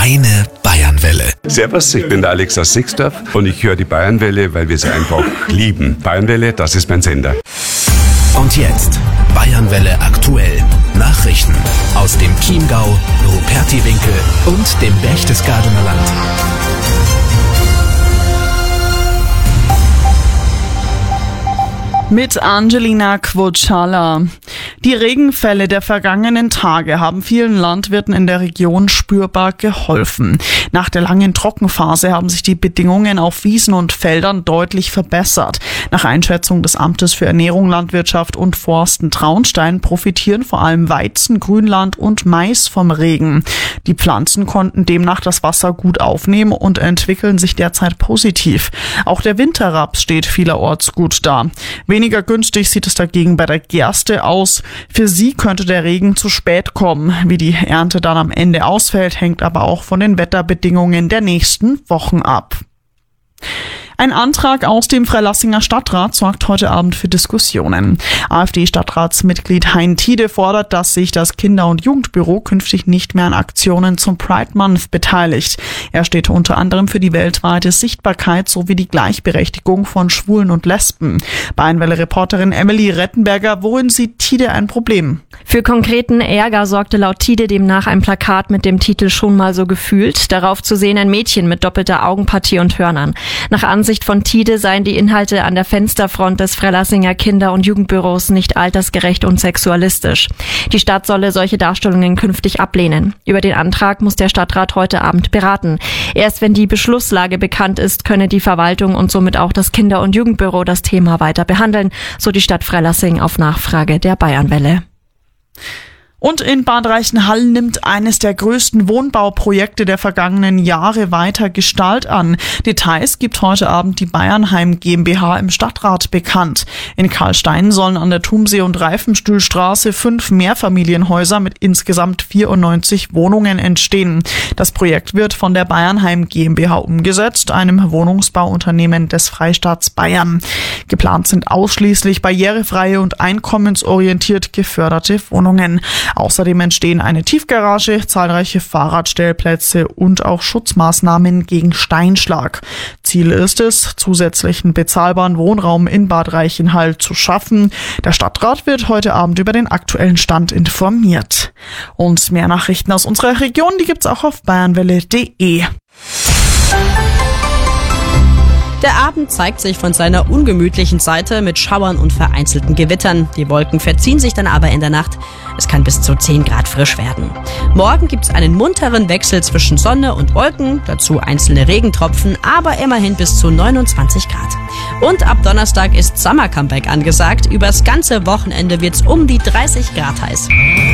Deine Bayernwelle. Servus, ich bin der Alex aus Sixdorf und ich höre die Bayernwelle, weil wir sie einfach lieben. Bayernwelle, das ist mein Sender. Und jetzt Bayernwelle aktuell. Nachrichten aus dem Chiemgau, Rupertiwinkel und dem Berchtesgadener Land. Mit Angelina Kvotschala. Die Regenfälle der vergangenen Tage haben vielen Landwirten in der Region spürbar geholfen. Nach der langen Trockenphase haben sich die Bedingungen auf Wiesen und Feldern deutlich verbessert. Nach Einschätzung des Amtes für Ernährung, Landwirtschaft und Forsten Traunstein profitieren vor allem Weizen, Grünland und Mais vom Regen. Die Pflanzen konnten demnach das Wasser gut aufnehmen und entwickeln sich derzeit positiv. Auch der Winterraps steht vielerorts gut da. Weniger günstig sieht es dagegen bei der Gerste aus. Für sie könnte der Regen zu spät kommen. Wie die Ernte dann am Ende ausfällt, hängt aber auch von den Wetterbedingungen der nächsten Wochen ab. Ein Antrag aus dem Freilassinger Stadtrat sorgt heute Abend für Diskussionen. AfD-Stadtratsmitglied Hein Tiede fordert, dass sich das Kinder- und Jugendbüro künftig nicht mehr an Aktionen zum Pride Month beteiligt. Er steht unter anderem für die weltweite Sichtbarkeit sowie die Gleichberechtigung von Schwulen und Lesben. Bayernwelle-Reporterin Emily Rettenberger, worin sieht Tiede ein Problem? Für konkreten Ärger sorgte laut Tiede demnach ein Plakat mit dem Titel "Schon mal so gefühlt". Darauf zu sehen ein Mädchen mit doppelter Augenpartie und Hörnern. Nach Ansicht von Tiede seien die Inhalte an der Fensterfront des Freilassinger Kinder- und Jugendbüros nicht altersgerecht und sexualistisch. Die Stadt solle solche Darstellungen künftig ablehnen. Über den Antrag muss der Stadtrat heute Abend beraten. Erst wenn die Beschlusslage bekannt ist, könne die Verwaltung und somit auch das Kinder- und Jugendbüro das Thema weiter behandeln, so die Stadt Freilassing auf Nachfrage der Bayernwelle. Und in Bad Reichenhall nimmt eines der größten Wohnbauprojekte der vergangenen Jahre weiter Gestalt an. Details gibt heute Abend die Bayernheim GmbH im Stadtrat bekannt. In Karlstein sollen an der Thumsee- und Reifenstühlstraße 5 Mehrfamilienhäuser mit insgesamt 94 Wohnungen entstehen. Das Projekt wird von der Bayernheim GmbH umgesetzt, einem Wohnungsbauunternehmen des Freistaats Bayern. Geplant sind ausschließlich barrierefreie und einkommensorientiert geförderte Wohnungen. Außerdem entstehen eine Tiefgarage, zahlreiche Fahrradstellplätze und auch Schutzmaßnahmen gegen Steinschlag. Ziel ist es, zusätzlichen bezahlbaren Wohnraum in Bad Reichenhall zu schaffen. Der Stadtrat wird heute Abend über den aktuellen Stand informiert. Und mehr Nachrichten aus unserer Region, die gibt's auch auf bayernwelle.de. Der Abend zeigt sich von seiner ungemütlichen Seite mit Schauern und vereinzelten Gewittern. Die Wolken verziehen sich dann aber in der Nacht. Es kann bis zu 10 Grad frisch werden. Morgen gibt's einen munteren Wechsel zwischen Sonne und Wolken, dazu einzelne Regentropfen, aber immerhin bis zu 29 Grad. Und ab Donnerstag ist Summer Comeback angesagt. Übers ganze Wochenende wird's um die 30 Grad heiß.